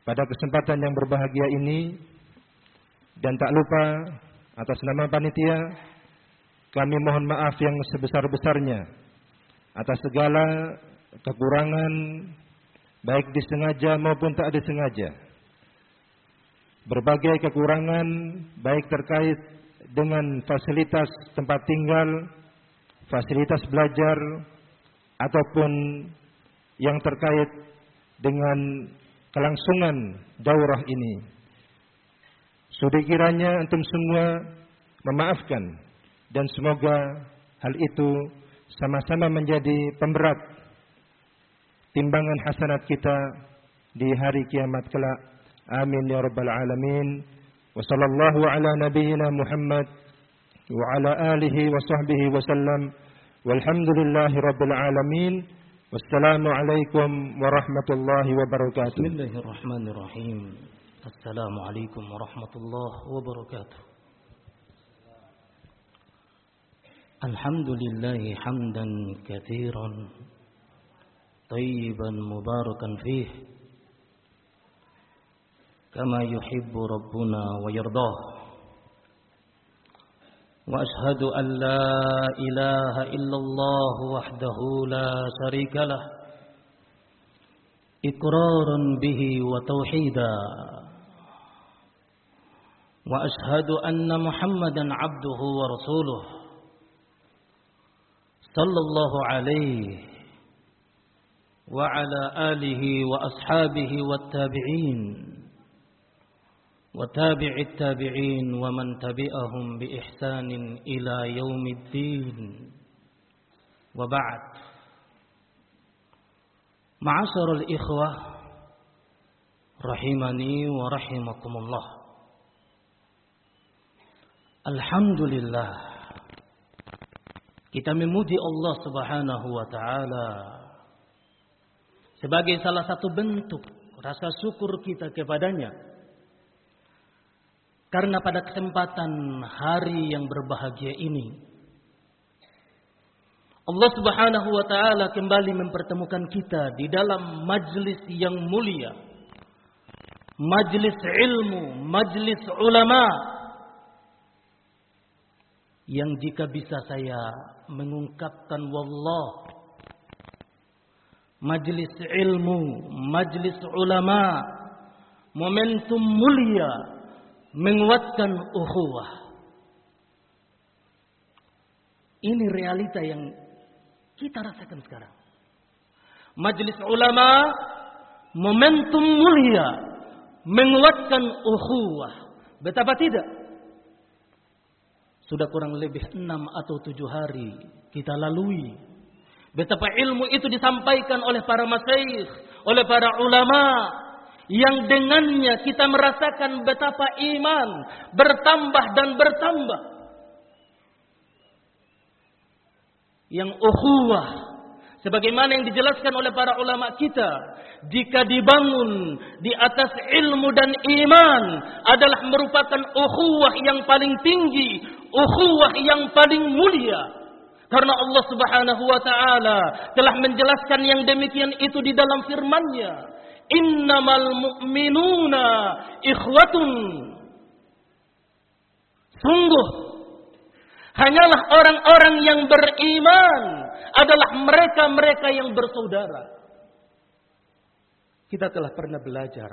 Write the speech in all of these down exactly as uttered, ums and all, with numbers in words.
pada kesempatan yang berbahagia ini, dan tak lupa atas nama panitia kami mohon maaf yang sebesar-besarnya atas segala kekurangan baik disengaja maupun tak disengaja. Berbagai kekurangan baik terkait dengan fasilitas tempat tinggal, fasilitas belajar, ataupun yang terkait dengan kelangsungan daurah ini. Sudah kiranya antum semua memaafkan, dan semoga hal itu sama-sama menjadi pemberat timbangan hasanat kita di hari kiamat kelak. Amin ya rabbal alamin. Wa sallallahu ala nabiyyina Muhammad wa ala alihi wa sahbihi wa sallam. Walhamdulillahi rabbil alamin. Wassalamu alaikum warahmatullahi wabarakatuh. Bismillahirrahmanirrahim. Assalamu alaikum warahmatullahi wabarakatuh. Alhamdulillahi hamdan katsiran tayyiban mubarakan fih kama yuhibbu rabbuna wa yardah. Wa ashhadu an la ilaha illallah wahdahu la syarika lah iqraran bihi wa tauhida. Wa ashhadu anna Muhammadan abduhu wa rasuluh sallallahu alaihi wa ala alihi wa ashabihi wat tabi'in wa tabi'it tabi'in wa man tabi'ahum bi ihsanin ila yaumiddin. Wa ba'd. Ma'asyiral ikhwah rahimani wa rahimakumullah. Alhamdulillah, kita memuji Allah Subhanahu wa taala sebagai salah satu bentuk rasa syukur kita kepadanya. Karena pada kesempatan hari yang berbahagia ini, Allah Subhanahu wa taala kembali mempertemukan kita di dalam majlis yang mulia, majlis ilmu, majlis ulama, yang jika bisa saya mengungkapkan wallah, majlis ilmu, majlis ulama, momentum mulia menguatkan ukhuwah. Ini realita yang kita rasakan sekarang. Majlis ulama, momentum mulia menguatkan ukhuwah. Betapa tidak? Sudah kurang lebih enam atau tujuh hari kita lalui. Betapa ilmu itu disampaikan oleh para masyayikh, oleh para ulama, yang dengannya kita merasakan betapa iman bertambah dan bertambah. Yang ukhuwah, sebagaimana yang dijelaskan oleh para ulama kita, jika dibangun di atas ilmu dan iman, adalah merupakan ukhuwah yang paling tinggi, ukhuwah yang paling mulia. Karena Allah Subhanahu wa taala telah menjelaskan yang demikian itu di dalam firman-Nya, innamal mu'minuna ikhwatun. Sungguh hanyalah orang-orang yang beriman adalah mereka-mereka yang bersaudara. Kita telah pernah belajar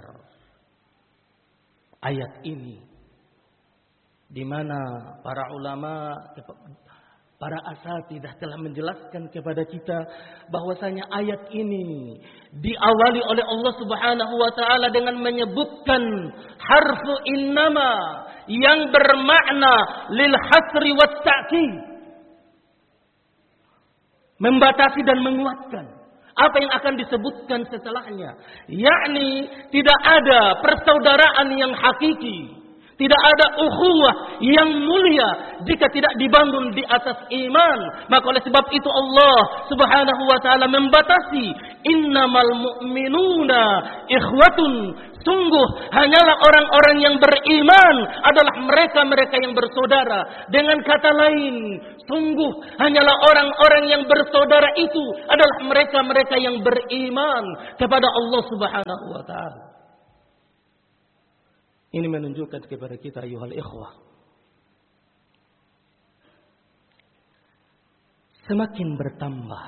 ayat ini, di mana para ulama, para asatidzah telah menjelaskan kepada kita bahwasanya ayat ini diawali oleh Allah Subhanahu wa taala dengan menyebutkan harfu innama yang bermakna lil hasri wat ta'kid, membatasi dan menguatkan apa yang akan disebutkan setelahnya, yakni tidak ada persaudaraan yang hakiki, tidak ada ukhuwah yang mulia jika tidak dibangun di atas iman. Maka oleh sebab itu Allah Subhanahu wa taala membatasi, innamal mu'minuna ikhwatun. Sungguh hanyalah orang-orang yang beriman adalah mereka-mereka yang bersaudara. Dengan kata lain, sungguh hanyalah orang-orang yang bersaudara itu adalah mereka-mereka yang beriman kepada Allah Subhanahu wa taala. Ini menunjukkan kepada kita ayuhal ikhwah, semakin bertambah,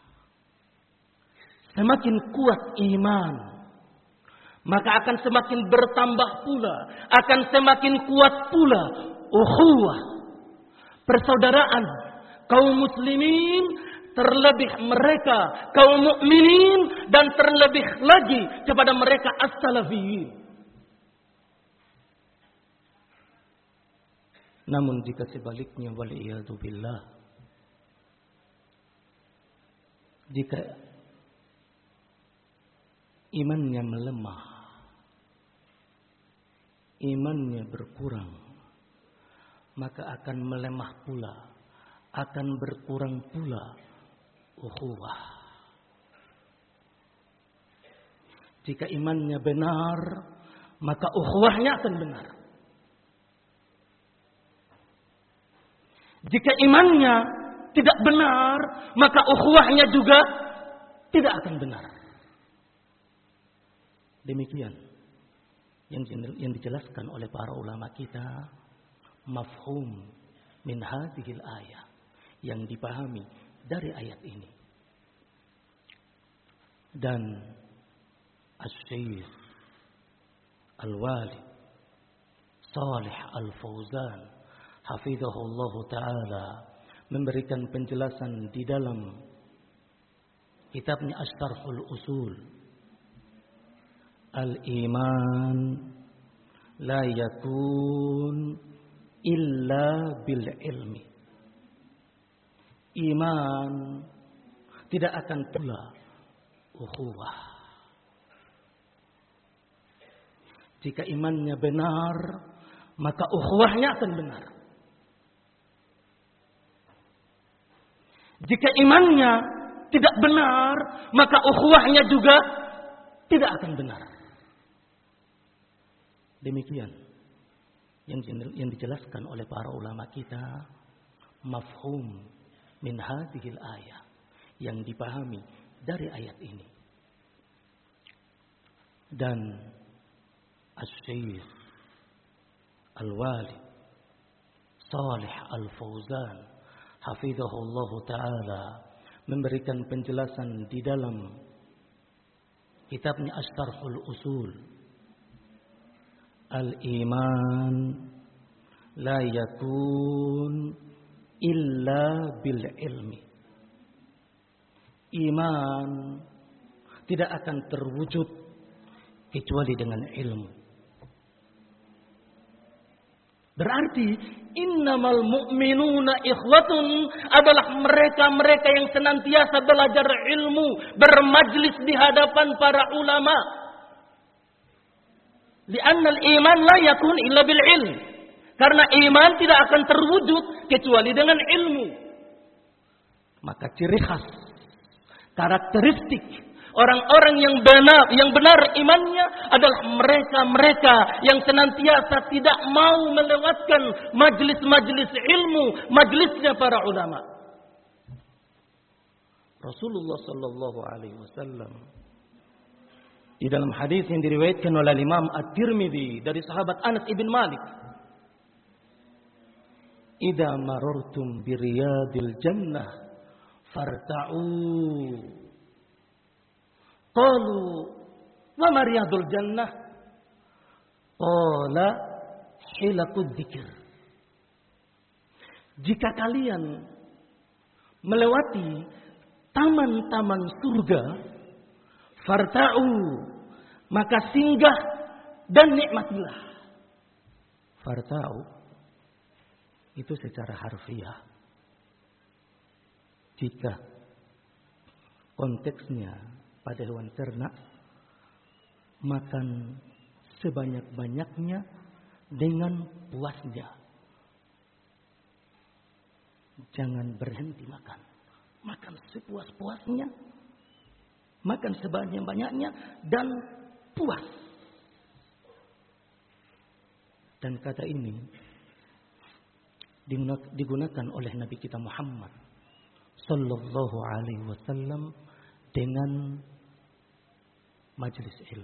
semakin kuat iman, maka akan semakin bertambah pula, akan semakin kuat pula ukhuwah, persaudaraan kaum muslimin, terlebih mereka kaum mukminin, dan terlebih lagi kepada mereka as-salafiyin. Namun jika sebaliknya, waliyadu billah, jika imannya melemah, imannya berkurang, maka akan melemah pula, akan berkurang pula ukhuwah. Jika imannya benar, maka ukhuwahnya akan benar. Jika imannya tidak benar, maka ukhuwahnya juga tidak akan benar. Demikian yang yang dijelaskan oleh para ulama kita, mafhum min hadhil ayah, yang dipahami dari ayat ini. Dan Asy-Syaikh Al-Walid Shalih Al-Fauzan hafizahullah ta'ala memberikan penjelasan di dalam kitabnya Asy-Syarhul Usul, al-iman la yakun illa bil ilmi. Iman tidak akan pula ukhuwah. Jika imannya benar, maka ukhuwahnya akan benar. Jika imannya tidak benar, maka ukhuwahnya juga tidak akan benar. Demikian yang yang dijelaskan oleh para ulama kita, mafhum min hadhil ayah, yang dipahami dari ayat ini. Dan Asy-Syaikh Al-Walid Shalih Al-Fauzan hafizahullah ta'ala memberikan penjelasan di dalam kitabnya Asy-Syarhul Usul, al-iman la yakun illa bil ilmi. Iman tidak akan terwujud kecuali dengan ilmu. Berarti innamal mu'minuna ikhwatun adalah mereka-mereka yang senantiasa belajar ilmu, bermajlis di hadapan para ulama. Li'anna al-iman la yakun illa bil ilm. Karena iman tidak akan terwujud kecuali dengan ilmu. Maka ciri khas, karakteristik orang-orang yang benar, yang benar imannya adalah mereka-mereka yang senantiasa tidak mau melewatkan majlis-majlis ilmu, majlisnya para ulama. Rasulullah sallallahu alaihi wasallam di dalam hadis yang diriwayatkan oleh Imam At-Tirmidzi dari sahabat Anas ibn Malik, "Idza marartum bi riyadil jannah farta'u." Qalu, "Wa ma riyadul jannah?" Qala, "Hilaqud dzikr." Jika kalian melewati taman-taman surga, farta'u, maka singgah dan nikmatilah. Farta'u itu secara harfiah. Jika konteksnya pada hewan ternak, makan sebanyak-banyaknya dengan puasnya. Jangan berhenti makan. Makan sepuas-puasnya, makan sebanyak-banyaknya dan puas. Dan kata ini digunakan oleh Nabi kita Muhammad sallallahu alaihi wasallam dengan majelis ilmu.